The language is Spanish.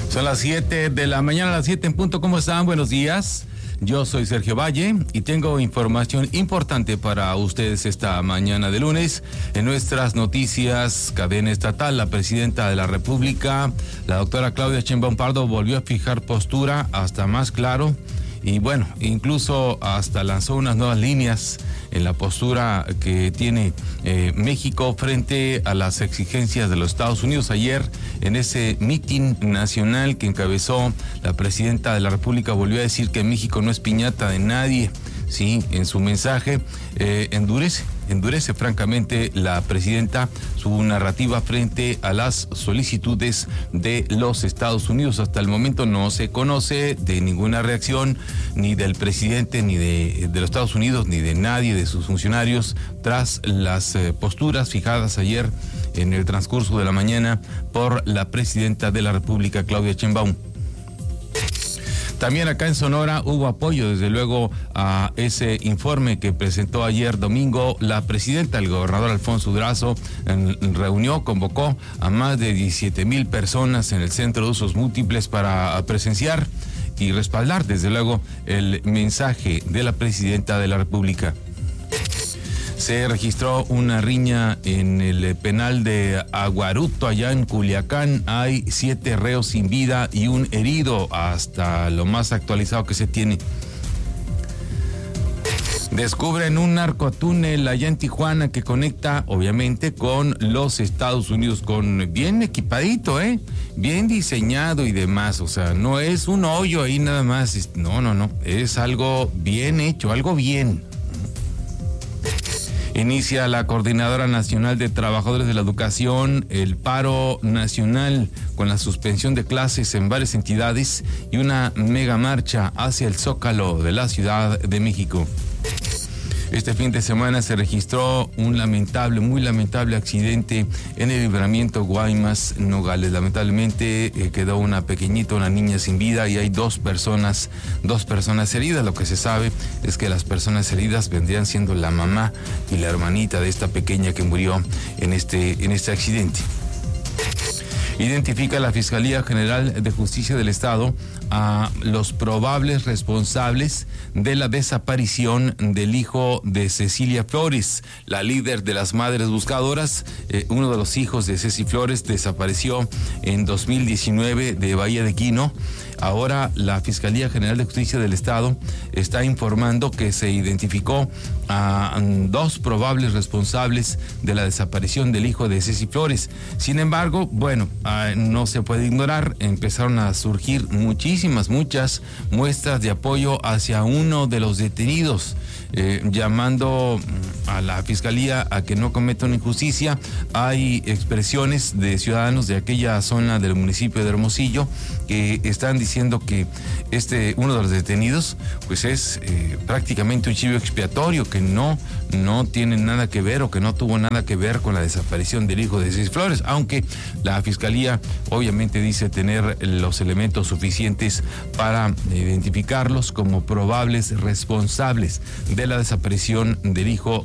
Son las 7 de la mañana, las 7 en punto. ¿Cómo están? Buenos días. Yo soy Sergio Valle y tengo información importante para ustedes esta mañana de lunes. En nuestras noticias, cadena estatal, la presidenta de la República, la doctora Claudia Sheinbaum Pardo, volvió a fijar postura hasta más claro y bueno, incluso hasta lanzó unas nuevas líneas en la postura que tiene México frente a las exigencias de los Estados Unidos. Ayer, en ese mitin nacional que encabezó la presidenta de la República, volvió a decir que México no es piñata de nadie. Sí, en su mensaje endurece francamente la presidenta su narrativa frente a las solicitudes de los Estados Unidos. Hasta el momento no se conoce de ninguna reacción ni del presidente, ni de los Estados Unidos, ni de nadie de sus funcionarios tras las posturas fijadas ayer en el transcurso de la mañana por la presidenta de la República, Claudia Sheinbaum. También acá en Sonora hubo apoyo, desde luego, a ese informe que presentó ayer domingo la presidenta. El gobernador Alfonso Durazo convocó a más de 17,000 personas en el Centro de Usos Múltiples para presenciar y respaldar, desde luego, el mensaje de la presidenta de la República. Se registró una riña en el penal de Aguaruto, allá en Culiacán. Hay 7 reos sin vida y un herido, hasta lo más actualizado que se tiene. Descubren un narcotúnel allá en Tijuana que conecta, obviamente, con los Estados Unidos, bien equipadito, bien diseñado y demás. O sea, no es un hoyo ahí nada más. No. Es algo bien hecho, algo bien. Inicia la Coordinadora Nacional de Trabajadores de la Educación el paro nacional con la suspensión de clases en varias entidades y una mega marcha hacia el Zócalo de la Ciudad de México. Este fin de semana se registró un muy lamentable accidente en el libramiento Guaymas-Nogales. Lamentablemente quedó una niña sin vida y hay dos personas heridas. Lo que se sabe es que las personas heridas vendrían siendo la mamá y la hermanita de esta pequeña que murió en este accidente. Identifica la Fiscalía General de Justicia del Estado a los probables responsables de la desaparición del hijo de Cecilia Flores, la líder de las Madres Buscadoras. Uno de los hijos de Ceci Flores desapareció en 2019 de Bahía de Quino. Ahora la Fiscalía General de Justicia del Estado está informando que se identificó a 2 probables responsables de la desaparición del hijo de Ceci Flores. Sin embargo, no se puede ignorar, empezaron a surgir muchas muestras de apoyo hacia uno de los detenidos, llamando a la Fiscalía a que no cometa una injusticia. Hay expresiones de ciudadanos de aquella zona del municipio de Hermosillo que están diciendo que uno de los detenidos pues es prácticamente un chivo expiatorio, que no tiene nada que ver o que no tuvo nada que ver con la desaparición del hijo de Ceci Flores, aunque la Fiscalía obviamente dice tener los elementos suficientes para identificarlos como probables responsables de la desaparición del hijo